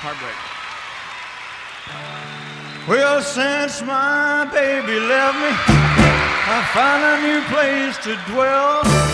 Heartbreak. Well, since my baby left me, I found a new place to dwell.